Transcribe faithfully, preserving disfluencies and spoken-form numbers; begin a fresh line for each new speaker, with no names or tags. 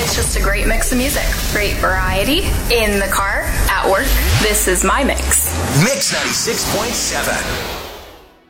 It's just a great mix of music. Great variety. In the car, at work, this is my mix.
Mix ninety-six point seven.